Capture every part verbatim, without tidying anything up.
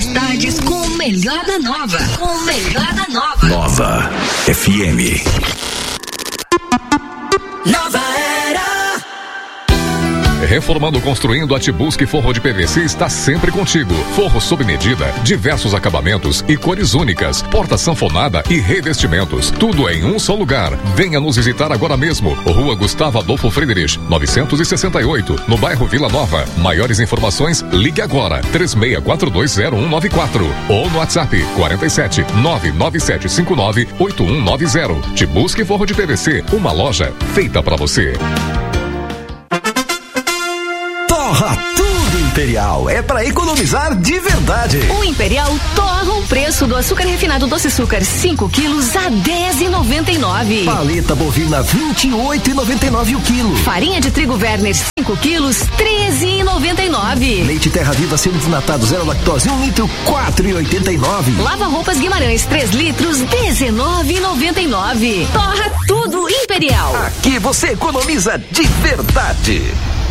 as tardes com o melhor da nova. Com o melhor da nova. Nova F M. Nova Era. Reformando ou construindo, a Tibusque Forro de P V C está sempre contigo. Forro sob medida, diversos acabamentos e cores únicas, porta sanfonada e revestimentos. Tudo em um só lugar. Venha nos visitar agora mesmo. Rua Gustavo Adolfo Friedrich, novecentos e sessenta e oito, no bairro Vila Nova. Maiores informações, ligue agora, três seis quatro dois zero um nove quatro ou no WhatsApp quarenta e sete, nove nove sete cinco nove, oito um nove zero. Tibusque Forro de P V C, uma loja feita pra você. Torra tudo Imperial, é pra economizar de verdade. O Imperial torra o preço do açúcar refinado doce açúcar cinco quilos a dez reais e noventa e nove centavos. Paleta bovina vinte e oito reais e noventa e nove centavos o quilo. Farinha de trigo Werner cinco quilos, treze reais e noventa e nove centavos. Leite Terra Viva semi-desnatado zero lactose um litro, quatro reais e oitenta e nove centavos. Lava roupas Guimarães três litros, dezenove reais e noventa e nove centavos. Torra tudo Imperial. Aqui você economiza de verdade.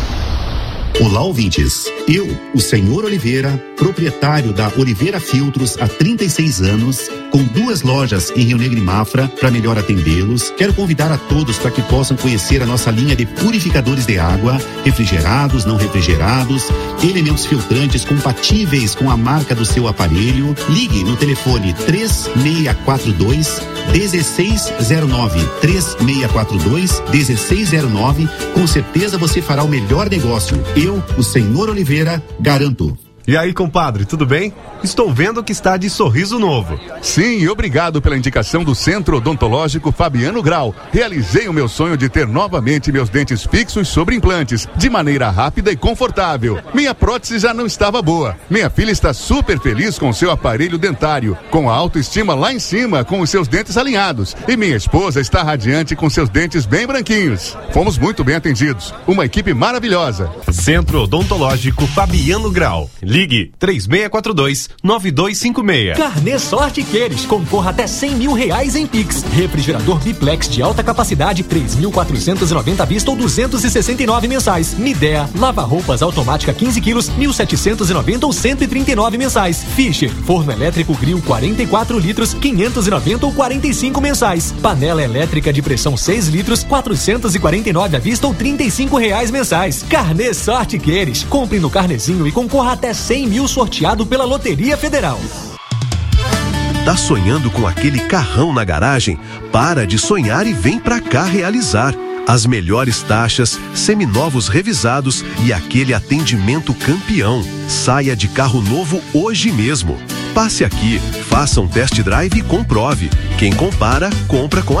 Olá, ouvintes. Eu, o senhor Oliveira, proprietário da Oliveira Filtros há trinta e seis anos, com duas lojas em Rio Negro e Mafra, para melhor atendê-los, quero convidar a todos para que possam conhecer a nossa linha de purificadores de água, refrigerados, não refrigerados, elementos filtrantes compatíveis com a marca do seu aparelho. Ligue no telefone três seis quatro dois, um seis zero nove, três seis quatro dois, um seis zero nove. Com certeza você fará o melhor negócio. Eu, o senhor Oliveira, garanto. E aí, compadre, tudo bem? Estou vendo que está de sorriso novo. Sim, obrigado pela indicação do Centro Odontológico Fabiano Grau. Realizei o meu sonho de ter novamente meus dentes fixos sobre implantes, de maneira rápida e confortável. Minha prótese já não estava boa. Minha filha está super feliz com seu aparelho dentário, com a autoestima lá em cima, com os seus dentes alinhados. E minha esposa está radiante com seus dentes bem branquinhos. Fomos muito bem atendidos. Uma equipe maravilhosa. Centro Odontológico Fabiano Grau. Ligue três seis quatro dois, nove dois cinco seis. Carnê Sorte Queires. Concorra até cem mil reais em Pix. Refrigerador Biplex de alta capacidade, três mil quatrocentos e noventa à vista ou duzentos e sessenta e nove mensais. Midea. Lava-roupas automática quinze quilos, mil setecentos e noventa ou cento e trinta e nove mensais. Fischer. Forno elétrico Grill quarenta e quatro litros, quinhentos e noventa ou quarenta e cinco mensais. Panela elétrica de pressão seis litros, quatrocentos e quarenta e nove à vista ou trinta e cinco reais mensais. Carnê Sorte Queires. Compre no Carnezinho e concorra até cem mil sorteado pela Loteria Federal. Tá sonhando com aquele carrão na garagem? Para de sonhar e vem pra cá realizar. As melhores taxas, seminovos revisados e aquele atendimento campeão. Saia de carro novo hoje mesmo. Passe aqui, faça um test drive e comprove. Quem compara, compra com a